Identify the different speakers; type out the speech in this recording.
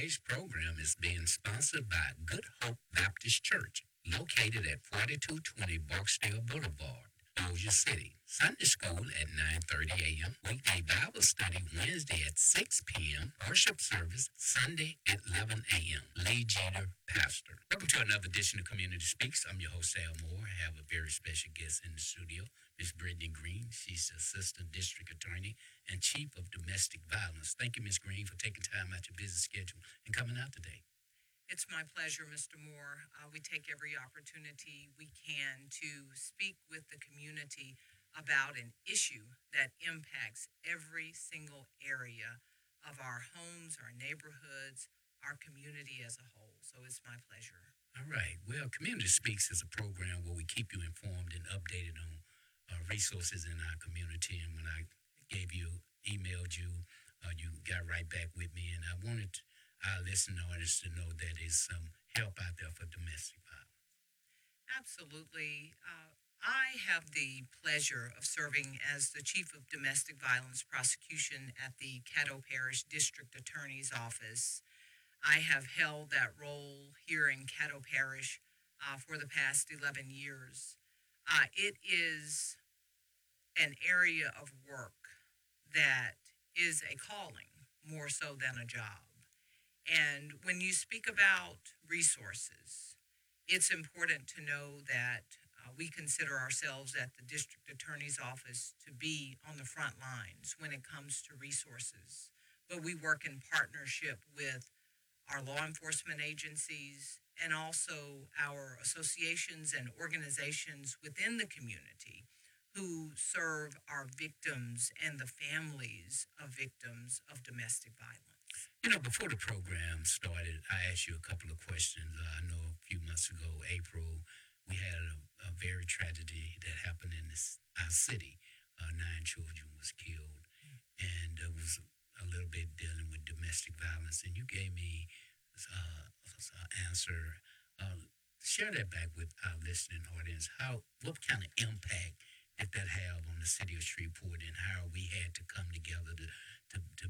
Speaker 1: Today's program is being sponsored by Good Hope Baptist Church, located at 4220 Barksdale Boulevard, Bossier City. Sunday school at 9:30 a.m. Weekday Bible study Wednesday at 6 p.m. Worship service Sunday at 11 a.m. Lee Jeter, pastor. Welcome to another edition of Community Speaks. I'm your host, Al Moore. I have a very special guest in the studio, Miss Brittany Green. She's the Assistant District Attorney and Chief of Domestic Violence. Thank you, Ms. Green, for taking time out your busy schedule and coming out today.
Speaker 2: It's my pleasure, Mr. Moore. We take every opportunity we can to speak with the community about an issue that impacts every single area of our homes, our neighborhoods, our community as a whole. So it's my pleasure.
Speaker 1: All right. Well, Community Speaks is a program where we keep you informed and updated on resources in our community. And when I emailed you, you got right back with me. And I wanted our listeners to know that there's some help out there for domestic violence.
Speaker 2: Absolutely. I have the pleasure of serving as the Chief of Domestic Violence Prosecution at the Caddo Parish District Attorney's Office. I have held that role here in Caddo Parish for the past 11 years. It is an area of work that is a calling more so than a job. And when you speak about resources, it's important to know that we consider ourselves at the District Attorney's Office to be on the front lines when it comes to resources. But we work in partnership with our law enforcement agencies and also our associations and organizations within the community who serve our victims and the families of victims of domestic violence.
Speaker 1: You know, before the program started, I asked you a couple of questions. I know a few months ago, April, we had a very tragedy that happened in our city. 9 children was killed, and it was a little bit dealing with domestic violence. And you gave me an answer. Share that back with our listening audience. What kind of impact did that have on the city of Shreveport, and how we had to come together to